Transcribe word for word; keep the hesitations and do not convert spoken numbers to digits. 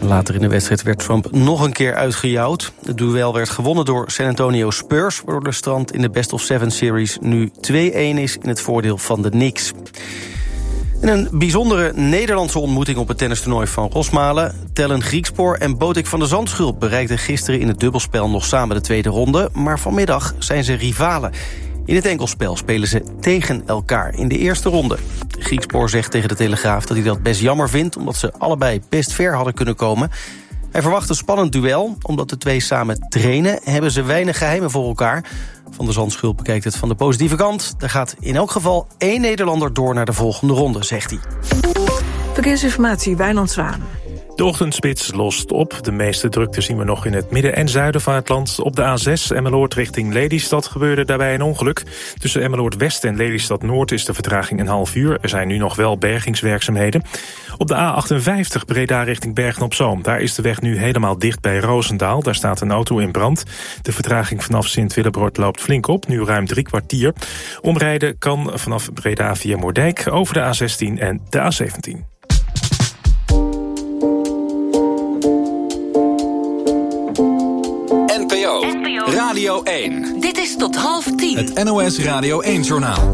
Later in de wedstrijd werd Trump nog een keer uitgejouwd. Het duel werd gewonnen door San Antonio Spurs, waardoor de stand in de Best of Seven Series nu twee-een is in het voordeel van de Knicks. En een bijzondere Nederlandse ontmoeting op het tennistoernooi van Rosmalen. Tellen Griekspoor en Botik van de Zandschulp bereikten gisteren in het dubbelspel nog samen de tweede ronde, maar vanmiddag zijn ze rivalen. In het enkelspel spelen ze tegen elkaar in de eerste ronde. Griekspoor zegt tegen de Telegraaf dat hij dat best jammer vindt, omdat ze allebei best ver hadden kunnen komen. Hij verwacht een spannend duel. Omdat de twee samen trainen, hebben ze weinig geheimen voor elkaar. Van de Zandschulp bekijkt het van de positieve kant. Er gaat in elk geval één Nederlander door naar de volgende ronde, zegt hij. Verkeersinformatie, Wijnand Zwaan. De ochtendspits lost op. De meeste drukte zien we nog in het midden en zuiden van het land. Op de A zes Emmeloord richting Lelystad gebeurde daarbij een ongeluk. Tussen Emmeloord West en Lelystad Noord is de vertraging een half uur. Er zijn nu nog wel bergingswerkzaamheden. Op de A achtenvijftig Breda richting Bergen-op-Zoom. Daar is de weg nu helemaal dicht bij Roosendaal. Daar staat een auto in brand. De vertraging vanaf Sint-Willebroord loopt flink op. Nu ruim drie kwartier. Omrijden kan vanaf Breda via Moerdijk over de A zestien en de A zeventien. N P O Radio één. Dit is tot half tien. Het N O S Radio één-journaal.